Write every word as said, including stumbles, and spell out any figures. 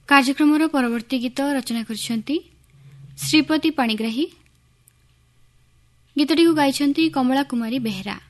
କାର୍ଯ୍ୟକ୍ରମର ପରବର୍ତ୍ତୀ ଗୀତ ରଚନା କରିଛନ୍ତି ଶ୍ରୀପତି ପାଣିଗ୍ରାହୀ। ଗୀତଟିକୁ ଗାଇଛନ୍ତି କମଳା କୁମାରୀ ବେହେରା।